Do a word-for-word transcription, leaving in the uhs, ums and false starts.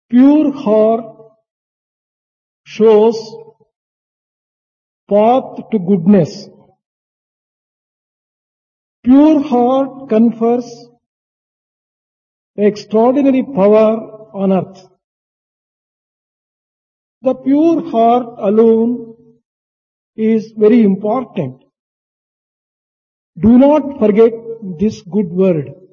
Pure heart shows path to goodness. Pure heart confers extraordinary power on earth. The pure heart alone is very important. Do not forget this good word.